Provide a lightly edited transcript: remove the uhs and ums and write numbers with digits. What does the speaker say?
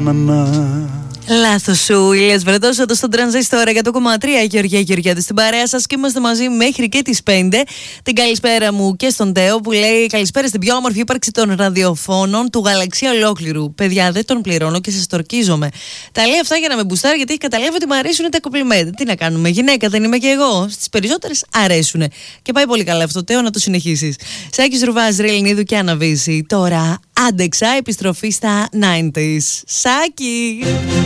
Λάθος σου, Ηλίας Βρετός, εδώ στον Τρανζίστορ 100,3. Γεωργία Γεωργιάδη στην παρέα σας και είμαστε μαζί μέχρι και τις 5. Την καλησπέρα μου και στον Τέο που λέει καλησπέρα στην πιο όμορφη ύπαρξη των ραδιοφώνων του γαλαξία ολόκληρου. Παιδιά, δεν τον πληρώνω και σας τορκίζομαι. Τα λέει αυτά για να με μπουστάρει, γιατί έχει καταλάβει ότι μου αρέσουν τα κομπλιμέντα. Τι να κάνουμε, γυναίκα δεν είμαι και εγώ. Στις περισσότερες αρέσουν. Και πάει πολύ καλά αυτό, Τέο, να το συνεχίσεις. Σάκης Ρουβάς, Ρελινίδου και Αναβίση. Τώρα άντεξα, επιστροφή στα 90s. Σάκη!